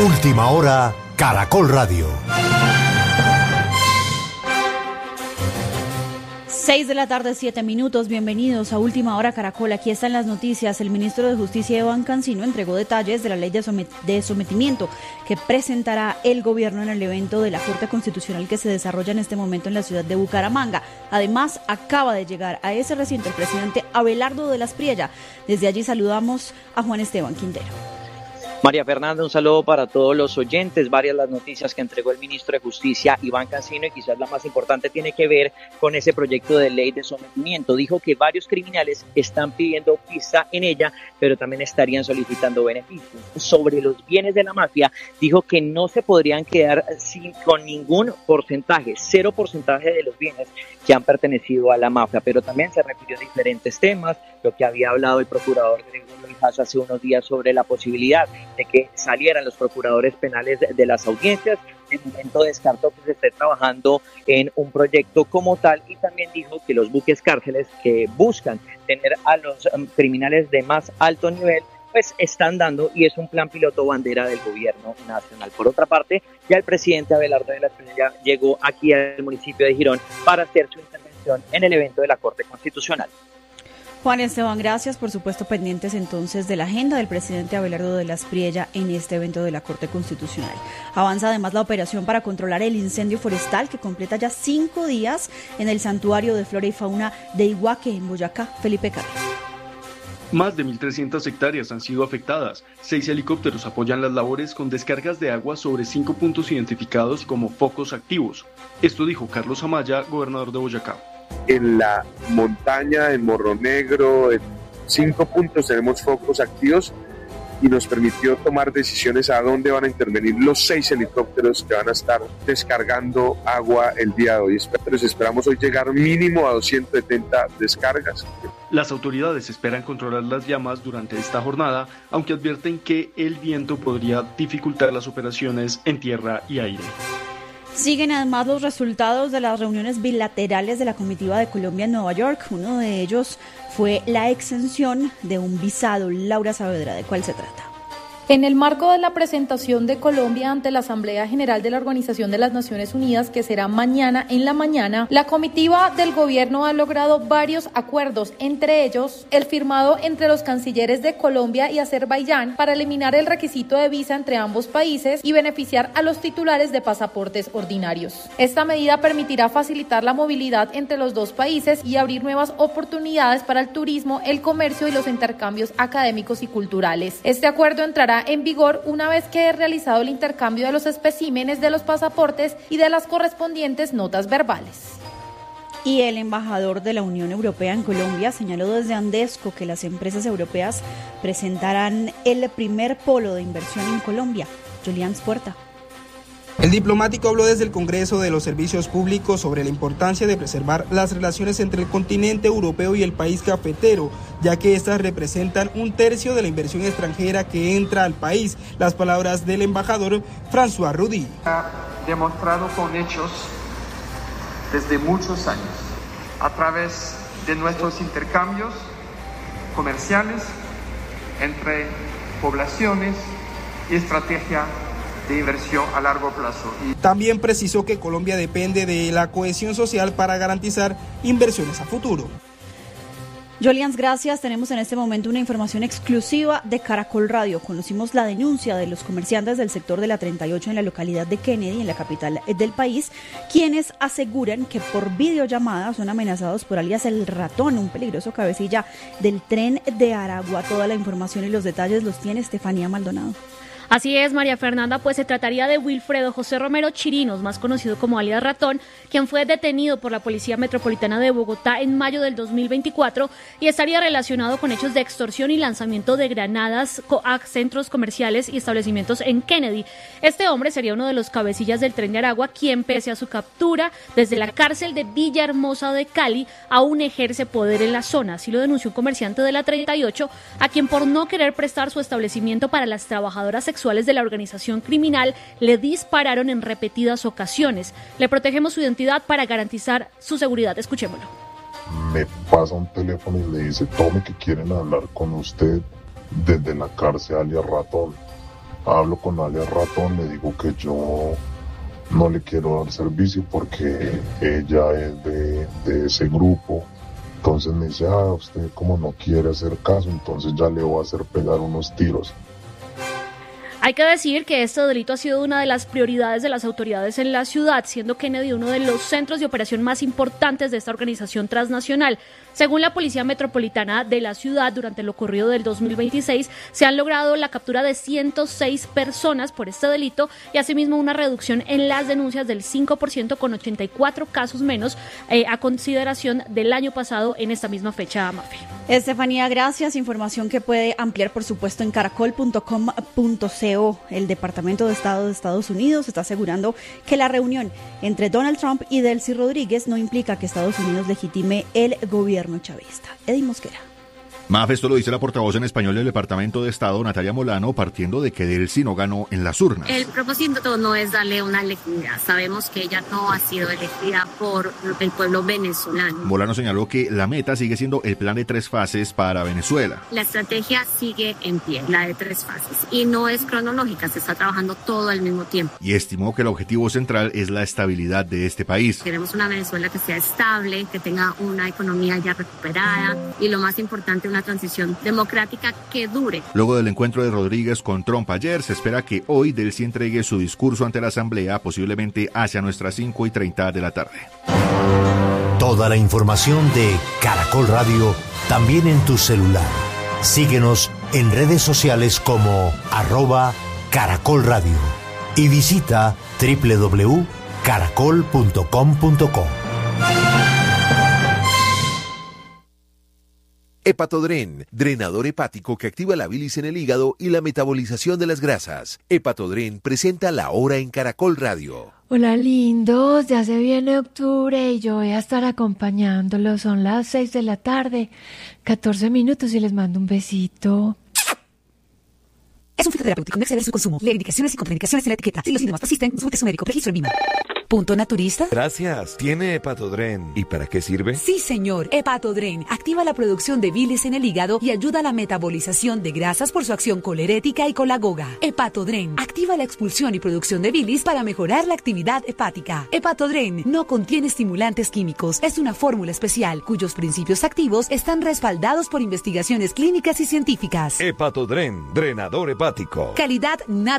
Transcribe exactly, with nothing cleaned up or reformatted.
Última hora, Caracol Radio. Seis de la tarde, siete minutos. Bienvenidos a Última Hora Caracol. Aquí están las noticias. El ministro de Justicia, Iván Cancino, entregó detalles de la ley de, somet- de sometimiento que presentará el gobierno en el evento de la Corte Constitucional que se desarrolla en este momento en la ciudad de Bucaramanga. Además, acaba de llegar a ese recinto el presidente Abelardo de las Priella. Desde allí saludamos a Juan Esteban Quintero. María Fernanda, un saludo para todos los oyentes. Varias las noticias que entregó el ministro de Justicia, Iván Cancino, y quizás la más importante tiene que ver con ese proyecto de ley de sometimiento. Dijo que varios criminales están pidiendo pista en ella, pero también estarían solicitando beneficios. Sobre los bienes de la mafia, dijo que no se podrían quedar sin, con ningún porcentaje, cero porcentaje de los bienes que han pertenecido a la mafia, pero también se refirió a diferentes temas, lo que había hablado el procurador Gregorio Ijaza hace unos días sobre la posibilidad de que salieran los procuradores penales de las audiencias. De momento descartó que se esté trabajando en un proyecto como tal, y también dijo que los buques cárceles que buscan tener a los um, criminales de más alto nivel pues están dando, y es un plan piloto bandera del gobierno nacional. Por otra parte, ya el presidente Abelardo de la Priella llegó aquí al municipio de Girón para hacer su intervención en el evento de la Corte Constitucional. Juan Esteban, gracias. Por supuesto, pendientes entonces de la agenda del presidente Abelardo de las Priella en este evento de la Corte Constitucional. Avanza además la operación para controlar el incendio forestal que completa ya cinco días en el Santuario de Flora y Fauna de Iguaque, en Boyacá. Felipe Carlos. Más de mil trescientas hectáreas han sido afectadas. Seis helicópteros apoyan las labores con descargas de agua sobre cinco puntos identificados como focos activos. Esto dijo Carlos Amaya, gobernador de Boyacá. En la montaña, en Morro Negro, en cinco puntos tenemos focos activos, y nos permitió tomar decisiones a dónde van a intervenir los seis helicópteros que van a estar descargando agua el día de hoy. Entonces esperamos hoy llegar mínimo a doscientas setenta descargas. Las autoridades esperan controlar las llamas durante esta jornada, aunque advierten que el viento podría dificultar las operaciones en tierra y aire. Siguen además los resultados de las reuniones bilaterales de la comitiva de Colombia en Nueva York. Uno de ellos fue la exención de un visado. Laura Saavedra, ¿de cuál se trata? En el marco de la presentación de Colombia ante la Asamblea General de la Organización de las Naciones Unidas, que será mañana en la mañana, la comitiva del gobierno ha logrado varios acuerdos, entre ellos el firmado entre los cancilleres de Colombia y Azerbaiyán para eliminar el requisito de visa entre ambos países y beneficiar a los titulares de pasaportes ordinarios. Esta medida permitirá facilitar la movilidad entre los dos países y abrir nuevas oportunidades para el turismo, el comercio y los intercambios académicos y culturales. Este acuerdo entrará en vigor una vez que he realizado el intercambio de los especímenes de los pasaportes y de las correspondientes notas verbales. Y el embajador de la Unión Europea en Colombia señaló desde Andesco que las empresas europeas presentarán el primer polo de inversión en Colombia. Julián Puerta. El diplomático habló desde el Congreso de los Servicios Públicos sobre la importancia de preservar las relaciones entre el continente europeo y el país cafetero, ya que estas representan un tercio de la inversión extranjera que entra al país. Las palabras del embajador François Rudy. Ha demostrado con hechos desde muchos años, a través de nuestros intercambios comerciales entre poblaciones y estrategia de inversión a largo plazo. También precisó que Colombia depende de la cohesión social para garantizar inversiones a futuro. Jolians, gracias. Tenemos en este momento una información exclusiva de Caracol Radio. Conocimos la denuncia de los comerciantes del sector de la treinta y ocho en la localidad de Kennedy, en la capital del país, quienes aseguran que por videollamada son amenazados por alias El Ratón, un peligroso cabecilla del tren de Aragua. Toda la información y los detalles los tiene Estefanía Maldonado. Así es, María Fernanda, pues se trataría de Wilfredo José Romero Chirinos, más conocido como alias Ratón, quien fue detenido por la Policía Metropolitana de Bogotá en mayo del dos mil veinticuatro y estaría relacionado con hechos de extorsión y lanzamiento de granadas a centros comerciales y establecimientos en Kennedy. Este hombre sería uno de los cabecillas del Tren de Aragua, quien pese a su captura desde la cárcel de Villahermosa de Cali, aún ejerce poder en la zona. Así lo denunció un comerciante de la treinta y ocho, a quien por no querer prestar su establecimiento para las trabajadoras sexuales de la organización criminal le dispararon en repetidas ocasiones. Le protegemos su identidad para garantizar su seguridad. Escuchémoslo. Me pasa un teléfono y le dice: tome que quieren hablar con usted desde la cárcel alias Ratón. hablo con alias Ratón, le digo que yo no le quiero dar servicio porque ella es de, de ese grupo. Entonces me dice, ah, usted como no quiere hacer caso, entonces ya le voy a hacer pegar unos tiros. Hay que decir que este delito ha sido una de las prioridades de las autoridades en la ciudad, siendo Kennedy uno de los centros de operación más importantes de esta organización transnacional. Según la Policía Metropolitana de la ciudad, durante lo ocurrido del dos mil veintiséis, se han logrado la captura de ciento seis personas por este delito y asimismo una reducción en las denuncias del cinco por ciento, con ochenta y cuatro casos menos eh, a consideración del año pasado en esta misma fecha, Mafe. Estefanía, gracias. Información que puede ampliar, por supuesto, en caracol punto com punto co. El Departamento de Estado de Estados Unidos está asegurando que la reunión entre Donald Trump y Delcy Rodríguez no implica que Estados Unidos legitime el gobierno chavista. Eddie Mosquera. Maf, esto lo dice la portavoz en español del Departamento de Estado, Natalia Molano, partiendo de que Delcy no ganó en las urnas. El propósito no es darle una legitimidad. Sabemos que ella no ha sido elegida por el pueblo venezolano. Molano señaló que la meta sigue siendo el plan de tres fases para Venezuela. La estrategia sigue en pie, la de tres fases, y no es cronológica, se está trabajando todo al mismo tiempo. Y estimó que el objetivo central es la estabilidad de este país. Queremos una Venezuela que sea estable, que tenga una economía ya recuperada y, lo más importante, una transición democrática que dure. Luego del encuentro de Rodríguez con Trump ayer, se espera que hoy Delcy entregue su discurso ante la Asamblea, posiblemente hacia nuestras cinco y treinta de la tarde. Toda la información de Caracol Radio también en tu celular. Síguenos en redes sociales como arroba Caracol Radio y visita doble u doble u doble u punto caracol punto com punto co. Hepatodren, drenador hepático que activa la bilis en el hígado y la metabolización de las grasas. Hepatodren presenta La Hora en Caracol Radio. Hola lindos, ya se viene octubre y yo voy a estar acompañándolos. Son las seis de la tarde, catorce minutos y les mando un besito. Es un fitoterapéutico, no exceder su consumo. Lee indicaciones y contraindicaciones en la etiqueta. Si los síntomas persisten, consulte a su médico. Registro en Vima. ¿Punto naturista? Gracias. ¿Tiene Hepatodren? ¿Y para qué sirve? Sí, señor. Hepatodren activa la producción de bilis en el hígado y ayuda a la metabolización de grasas por su acción colerética y colagoga. Hepatodren activa la expulsión y producción de bilis para mejorar la actividad hepática. Hepatodren no contiene estimulantes químicos. Es una fórmula especial cuyos principios activos están respaldados por investigaciones clínicas y científicas. Hepatodren, drenador hepático. Calidad natural.